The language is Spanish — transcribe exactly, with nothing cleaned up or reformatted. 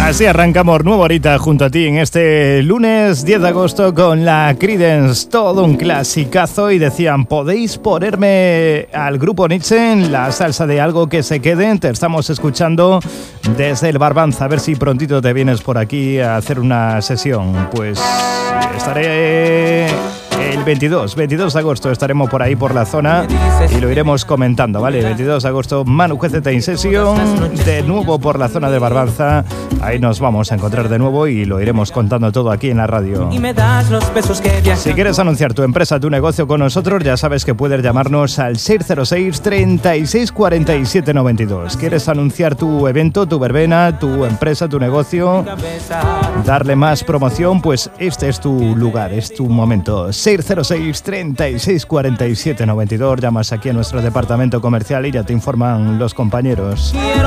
Así arrancamos nueva horita junto a ti en este lunes diez de agosto con la Creedence, todo un clasicazo, y decían, ¿podéis ponerme al grupo Nietzsche en la salsa de algo que se quede? Te estamos escuchando desde el Barbanza, a ver si prontito te vienes por aquí a hacer una sesión. Pues estaré el veintidós de agosto, estaremos por ahí por la zona y lo iremos comentando, ¿vale? veintidós de agosto, Manu G Z In Session, de nuevo por la zona de Barbanza. Ahí nos vamos a encontrar de nuevo y lo iremos contando todo aquí en la radio. Si quieres anunciar tu empresa, tu negocio con nosotros, ya sabes que puedes llamarnos al seis cero seis, treinta y seis, cuarenta y siete noventa y dos. ¿Quieres anunciar tu evento, tu verbena, tu empresa, tu negocio? Darle más promoción, pues este es tu lugar, es tu momento. seis cero seis, treinta y seis, cuarenta y siete noventa y dos. Llamas aquí a nuestro departamento comercial y ya te informan los compañeros.